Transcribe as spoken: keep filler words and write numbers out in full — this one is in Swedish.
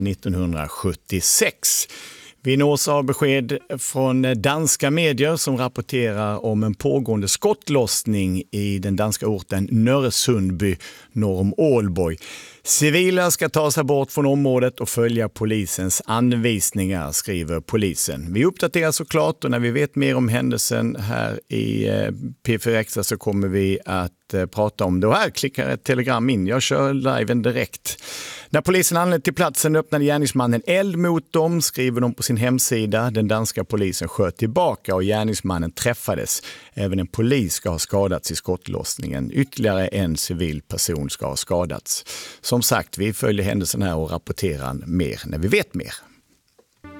nittonhundrasjuttiosex. Vi nås av besked från danska medier som rapporterar om en pågående skottlossning i den danska orten Nörresundby norr om Ålborg. Civila ska ta sig bort från området och följa polisens anvisningar, skriver polisen. Vi uppdaterar såklart, och när vi vet mer om händelsen här i P fyra Extra så kommer vi att prata om det. Och här klickar ett telegram in. Jag kör liven direkt. När polisen anlände till platsen öppnade gärningsmannen eld mot dem, skriver de på sin hemsida. Den danska polisen sköt tillbaka och gärningsmannen träffades. Även en polis ska ha skadats i skottlossningen. Ytterligare en civil person ska ha skadats. Som sagt, vi följer händelsen här och rapporterar mer när vi vet mer.